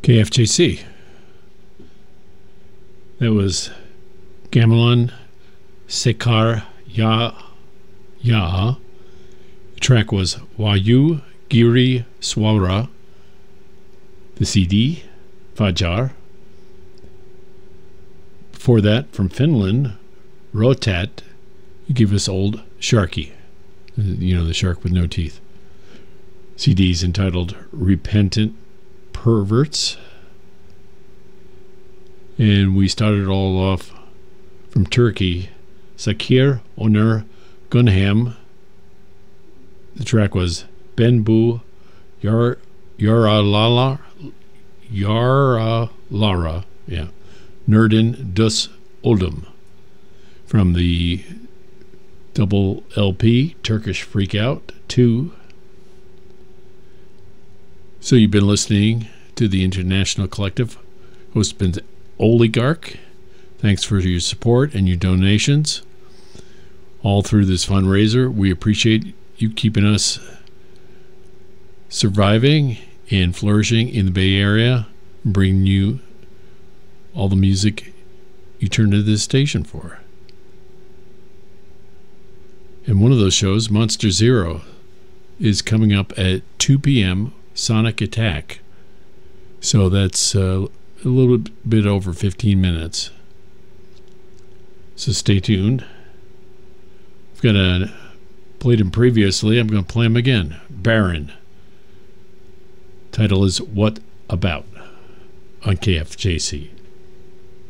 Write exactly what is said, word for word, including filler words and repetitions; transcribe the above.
K F J C. That was Gamelan Sekar Ya Ya. The track was Wayu Giri Swara. The C D, Fajar. Before that, from Finland, Rotat, you give us Old Sharky. You know, the shark with no teeth. C D's entitled Repentant Perverts. And we started all off from Turkey, Sakir Onur Gunham. The track was Benbu Yar Yaralala Yaralara, yeah, Nerden Dus Oldum, from the double L P Turkish Freakout two. So you've been listening to the International Collective, hosted by Oligarch. Thanks for your support and your donations all through this fundraiser. We appreciate you keeping us surviving and flourishing in the Bay Area, and bringing you all the music you turn to this station for. And one of those shows, Monster Zero, is coming up at two p.m. Sonic Attack. So that's uh, a little bit over fifteen minutes. So stay tuned. I've got a played him previously. I'm going to play him again. Baron. Title is What About on K F J C.